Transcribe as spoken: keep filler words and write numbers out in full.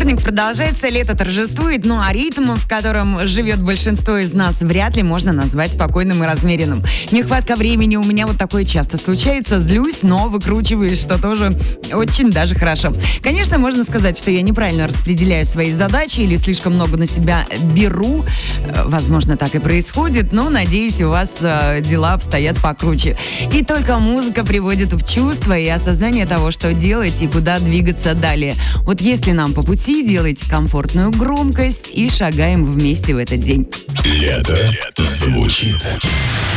Вторник продолжается, лето торжествует, ну а ритм, в котором живет большинство из нас, вряд ли можно назвать спокойным и размеренным. Нехватка времени у меня вот такое часто случается. Злюсь, но выкручиваюсь, что тоже очень даже хорошо. Конечно, можно сказать, что я неправильно распределяю свои задачи или слишком много на себя беру. Возможно, так и происходит, но, надеюсь, у вас э, дела обстоят покруче. И только музыка приводит в чувство и осознание того, что делать и куда двигаться далее. Вот если нам по пути, делайте комфортную громкость и шагаем вместе в этот день. Лето звучит.